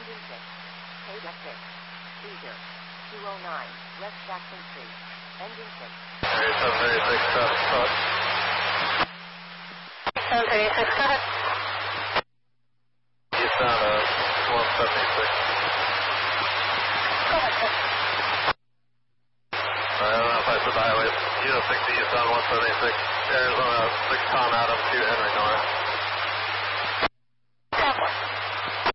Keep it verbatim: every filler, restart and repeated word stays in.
Engine six. Ada six. Caesar. two oh nine. West Jackson Street. Engine six. Area seven thirty-six, traffic stop. seven thirty-six, go ahead. Eastbound uh, one seventy-six. Go ahead, sir. I don't know if I said the highway. Unit sixty eastbound one seventy-six. Arizona six Tom Adam two Henry North.